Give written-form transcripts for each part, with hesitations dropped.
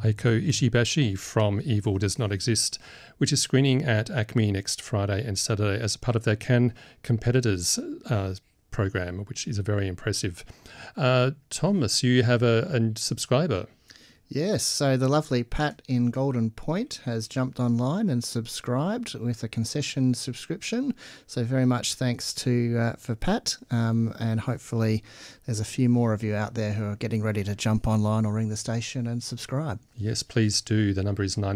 Eiko Ishibashi from Evil Does Not Exist, which is screening at Acme next Friday and Saturday as part of their Cannes Competitors program, which is a very impressive. Thomas, you have a subscriber. Yes, so the lovely Pat in Golden Point has jumped online and subscribed with a concession subscription. So very much thanks for Pat, and hopefully there's a few more of you out there who are getting ready to jump online or ring the station and subscribe. Yes, please do. The number is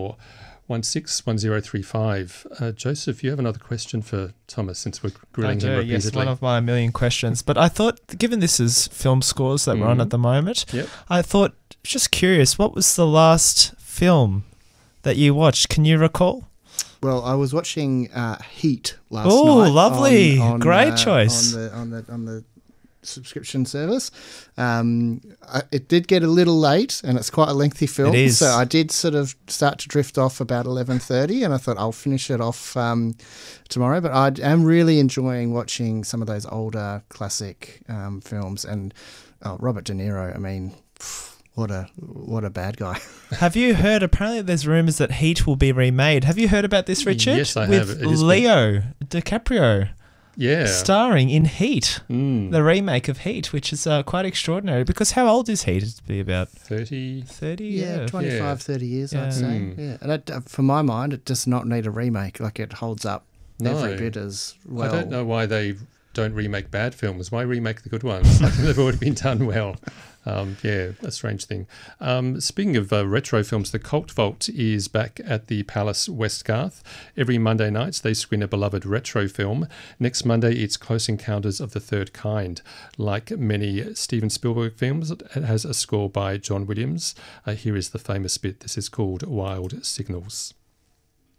94161035. Joseph, you have another question for Thomas since we're grilling him repeatedly. Yes, one of my million questions. But I thought, given this is film scores that we're on at the moment, I thought, just curious, what was the last film that you watched? Can you recall? Well, I was watching Heat last night. Oh, lovely. Great choice. On the subscription service. It did get a little late, and it's quite a lengthy film. It is. So I did sort of start to drift off about 11:30, and I thought I'll finish it off tomorrow. But I am really enjoying watching some of those older classic films. And Robert De Niro, I mean, what a bad guy. Have you heard, apparently there's rumours that Heat will be remade. Have you heard about this, Richard? Yes, I have. With Leo DiCaprio. Yeah. Starring in Heat, the remake of Heat, which is quite extraordinary, because how old is Heat? It'd be about 30? 30, yeah. 25, 30 years, Yeah. I'd say. Yeah. And for my mind, it does not need a remake. Like, it holds up every bit as well. I don't know why they don't remake bad films. Why remake the good ones? I think they've already been done well. A strange thing. Speaking of retro films, the Cult Vault is back at the Palace Westgarth. Every Monday nights they screen a beloved retro film. Next Monday it's Close Encounters of the Third Kind. Like many Steven Spielberg films, it has a score by John Williams. Here is the famous bit. This is called Wild Signals.